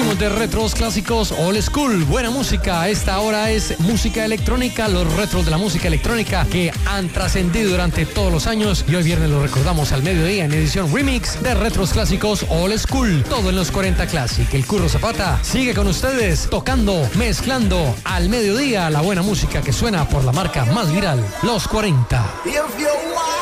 Seguimos de retros clásicos old school, buena música. Esta hora es música electrónica, los retros de la música electrónica que han trascendido durante todos los años y hoy viernes lo recordamos al mediodía en edición remix de retros clásicos old school. Todo en los 40 Classic. El Curro Zapata sigue con ustedes tocando, mezclando al mediodía la buena música que suena por la marca más viral, los 40.